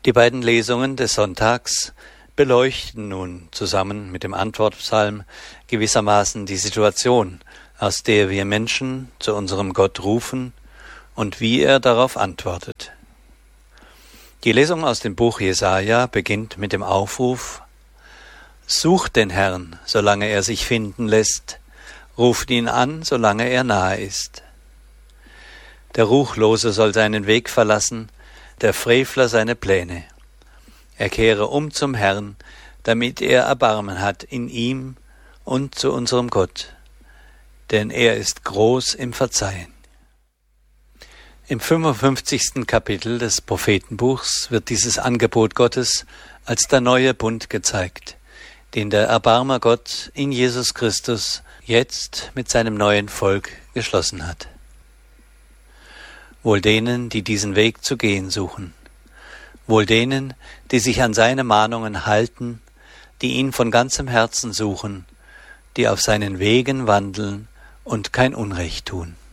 Die beiden Lesungen des Sonntags beleuchten nun zusammen mit dem Antwortpsalm gewissermaßen die Situation, aus der wir Menschen zu unserem Gott rufen und wie er darauf antwortet. Die Lesung aus dem Buch Jesaja beginnt mit dem Aufruf: Sucht den Herrn, solange er sich finden lässt, ruft ihn an, solange er nahe ist. Der Ruchlose soll seinen Weg verlassen, der Frevler seine Pläne. Er kehre um zum Herrn, damit er Erbarmen hat in ihm und zu unserem Gott, denn er ist groß im Verzeihen. Im 55. Kapitel des Prophetenbuchs wird dieses Angebot Gottes als der neue Bund gezeigt, den der Erbarmer Gott in Jesus Christus jetzt mit seinem neuen Volk geschlossen hat. Wohl denen, die diesen Weg zu gehen suchen, wohl denen, die sich an seine Mahnungen halten, die ihn von ganzem Herzen suchen, die auf seinen Wegen wandeln und kein Unrecht tun.